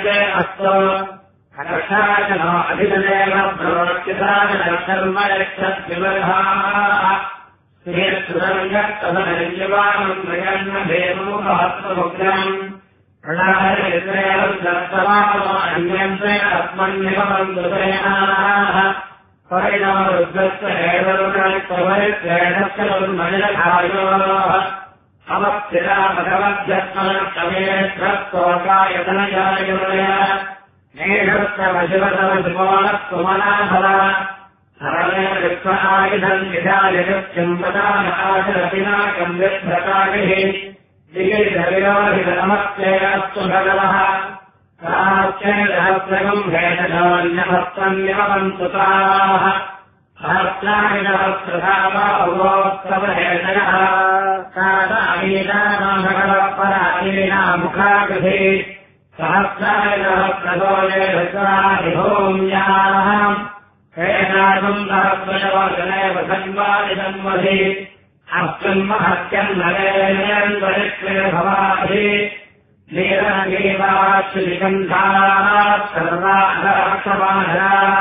अस्तु हर्षायनो अभिनदेव प्रवर्तिताकर्म यक्षद्विवर्धाः श्रीयत्सुरङ्गत्तमनिर्यवानम् प्रयन्न भेमोहत्वमुग्रम् प्रणाहरित्रयस्तवामन्यन्ते आत्मन्यवम् दुरेणाः परिणो रुद्रस्य हेडरुणत्वैश्रेणस्य दुर्मजलधायोः अवस्थिरा भगवद्यत्मनक्षमेत्रस्तोकायतनजायोय नेषस्तमशिवतमशुभवनत्वमनाभव हरमेण विश्वनायुधम् विधायकृत्यम्बदानाशरपिनाकम् विभ्रताभिः दिगिरिधविरोहितनमस्तेऽस्तु भगवः सहस्रैरहस्रगम् भेदनान्यहस्रन्यवन्तु ताः सहस्राणिनहस्रधामाभुवोत्तमहेदयः कादामीनामभगवत्परामीनामुखाकृधि सहस्राणिनहस्रगोले ऋत्राभिभूम्याः हेनागम् सहस्रजवचनेव सन्वादिसंवधि हस्तन्महत्यन्नरेन्द्रभवाधि नीलगीवाश्रिगन्धाः सर्वाः